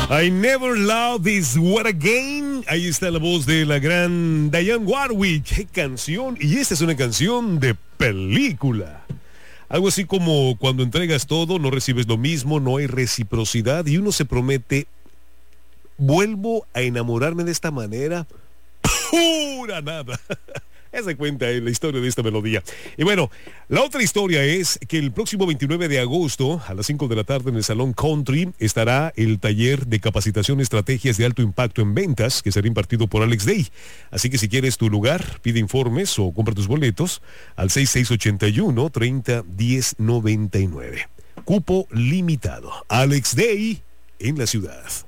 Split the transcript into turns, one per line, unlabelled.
I never love this word again. Ahí está la voz de la gran Dionne Warwick. ¡Qué canción! Y esta es una canción de película. Algo así como cuando entregas todo, no recibes lo mismo, no hay reciprocidad y uno se promete, vuelvo a enamorarme de esta manera. ¡Pura nada! Esa cuenta la historia de esta melodía. Y bueno, la otra historia es que el próximo 29 de agosto a las 5 de la tarde en el Salón Country estará el taller de capacitación estrategias de alto impacto en ventas que será impartido por Alex Day. Así que si quieres tu lugar, pide informes o compra tus boletos al 6681-301099. Cupo limitado. Alex Day en la ciudad.